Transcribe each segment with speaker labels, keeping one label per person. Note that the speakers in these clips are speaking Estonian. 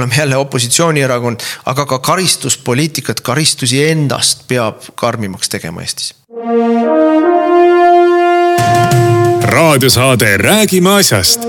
Speaker 1: oleme jälle opositsioonierakond, aga ka karistuspoliitikat, karistusi endast peab karmimaks tegema Eestis.
Speaker 2: Raadiosaade Räägime asjast.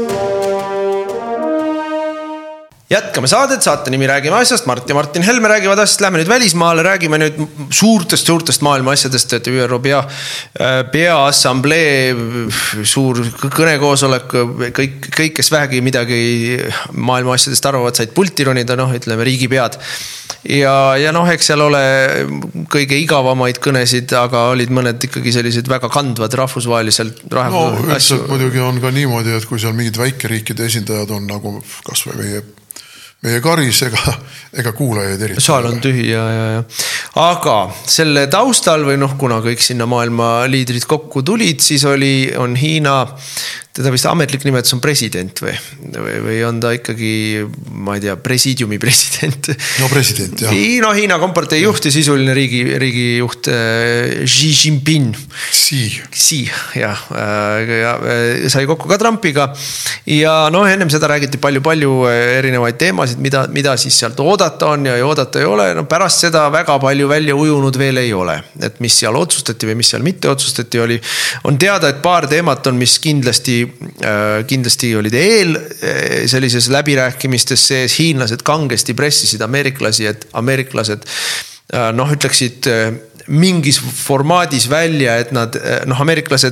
Speaker 1: Jätkame saadet, saate nimi Räägime asjast, Mart ja Martin Helme räägivad asjast, lähme nüüd välismaale, räägime nüüd suurtest maailma asjadest, et ÜRO peaassamblee, suur kõnekoosolek, kõik, kes vähegi midagi maailma asjadest arvavad, said pulti ronida, ütleme riigipead. Ja eks seal ole kõige igavamaid kõnesid, aga olid mõned ikkagi sellised väga kandvad rahvusvaheliselt.
Speaker 3: Üldiselt muidugi on ka niimoodi, et kui seal mingid väikeriikide esindajad on nagu kas või meie karis ega kuulajaid eriti.
Speaker 1: Saal on tühi ja. Aga selle taustal või kuna kõik sinna maailma liidrid kokku tulid, siis on Hiina, teda vist ametlik nimetus on president või on ta ikkagi, ma ei tea, presidiumi president.
Speaker 3: No president, jah.
Speaker 1: Hiina kompartei juht ja sisuline riigijuht Xi Jinping. Xi, jah. Sai kokku ka Trumpiga ja ennem seda räägiti palju erinevaid teemasid, mida siis sealt oodata on ja oodata ei ole. Pärast seda väga palju välja ujunud veel ei ole, et mis seal otsustati või mis seal mitte otsustati oli. On teada, et paar teemat on, mis kindlasti olid sellises läbirääkimistes sees. Hiinlased kangesti pressisid ameeriklasi, et ameeriklased ütleksid mingis formaadis välja, et nad, ameeriklased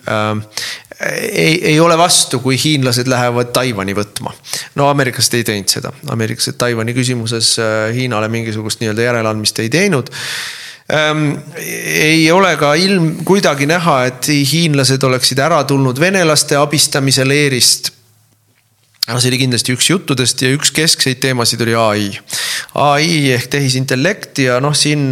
Speaker 1: ei ole vastu, kui hiinlased lähevad Taiwani võtma. Ameeriklased ei teinud seda. Ameeriklased Taiwani küsimuses Hiinale mingisugust järeleandmist ei teinud. Ei ole ka kuidagi näha, et hiinlased oleksid ära tulnud venelaste abistamise leerist. See oli kindlasti üks juttudest ja üks keskseid teemasid oli AI. AI ehk tehisintellekt ja siin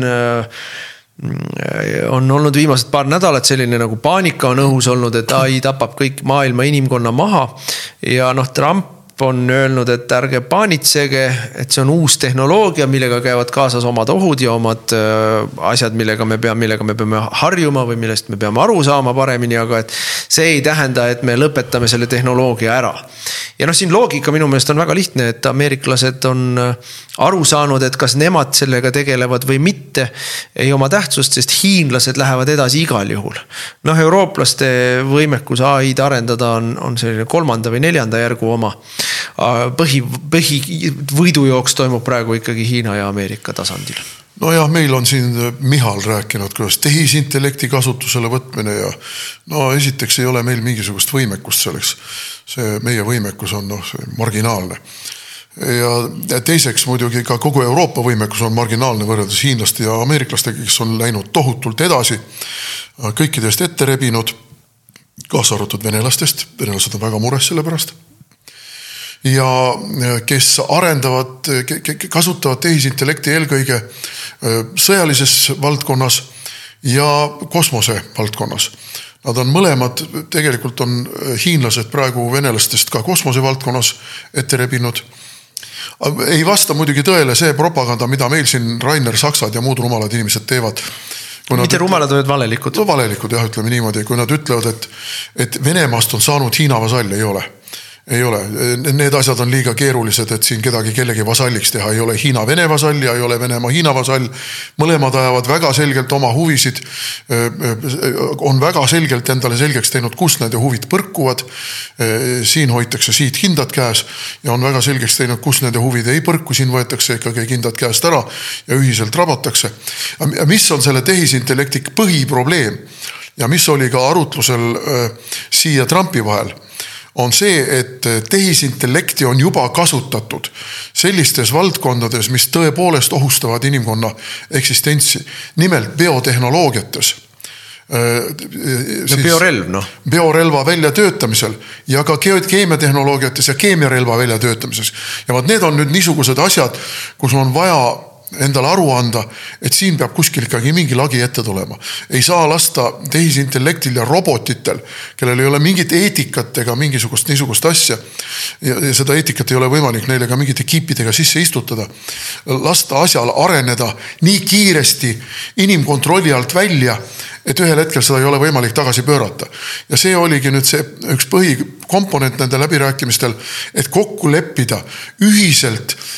Speaker 1: on olnud viimased paar nädalat selline nagu paanika on õhus olnud, et AI tapab kõik maailma inimkonna maha ja Trump on öelnud, et ärge paanitsege, et see on uus tehnoloogia, millega käivad kaasas omad ohud ja omad asjad, millega me peame harjuma või millest me peame aru saama paremini, aga et see ei tähenda, et me lõpetame selle tehnoloogia ära. Ja siin loogika minu meelest on väga lihtne, et ameeriklased on aru saanud, et kas nemad sellega tegelevad või mitte, ei oma tähtsust, sest hiinlased lähevad edasi igal juhul. Eurooplaste võimekus AI-d arendada on selline 3. või 4. järgu oma. Põhi võidujooks toimub praegu ikkagi Hiina ja Ameerika tasandil.
Speaker 3: Meil on siin Mihal rääkinud, kuidas tehisintellekti kasutusele võtmine ja esiteks ei ole meil mingisugust võimekust selleks. See meie võimekus on marginaalne. Ja teiseks muidugi ka kogu Euroopa võimekus on marginaalne võrreldes hiinlaste ja ameeriklastega, kes on läinud tohutult edasi, kõikidest ette rebinud, kaasa arvatud venelastest. Venelased on väga mures selle pärast. Ja kes kasutavad tehisintellekti eelkõige sõjalises valdkonnas ja kosmose valdkonnas. Nad on mõlemad, tegelikult on hiinlased praegu venelastest ka kosmose valdkonnas ette rebinud. Ei vasta muidugi tõele see propaganda, mida meil siin Rainer Saksad ja muud rumalad inimesed teevad.
Speaker 1: Mitte rumalad, vaid valelikud.
Speaker 3: Valelikud, jah, ütleme niimoodi. Kui nad ütlevad, et Venemaast on saanud Hiina vasall, ei ole. Ei ole. Need asjad on liiga keerulised, et siin kellegi vasalliks teha. Ei ole Hiina-Vene vasall ja ei ole Venemaa-Hiina vasall. Mõlemad ajavad väga selgelt oma huvisid, on väga selgelt endale selgeks teinud, kus nende huvid põrkuvad. Siin hoitakse siit hindad käes ja on väga selgeks teinud, kus nende huvid ei põrku. Siin võetakse ikkagi hindad käest ära ja ühiselt rabatakse. Mis on selle tehisintellekti põhiprobleem ja mis oli ka arutlusel siia Trumpi vahel, on see, et tehisintellekti on juba kasutatud sellistes valdkondades, mis tõepoolest ohustavad inimkonna eksistentsi. Nimelt biotehnoloogiates.
Speaker 1: Biorelv,
Speaker 3: Biorelva väljatöötamisel ja ka keemiatehnoloogiates ja keemiarelva väljatöötamises. Ja need on nüüd niisugused asjad, kus on vaja endale aru anda, et siin peab kuskil ikkagi mingi lagi ette tulema. Ei saa lasta tehisintellektil ja robotitel, kellel ei ole mingit eetikat ega mingisugust niisugust asja, ja seda eetikat ei ole võimalik neile ka mingite kiipidega sisse istutada, lasta asjal areneda nii kiiresti inimkontrolli alt välja, et ühel hetkel seda ei ole võimalik tagasi pöörata. Ja see oligi nüüd see üks põhikomponent nende läbirääkimistel, et kokku leppida ühiselt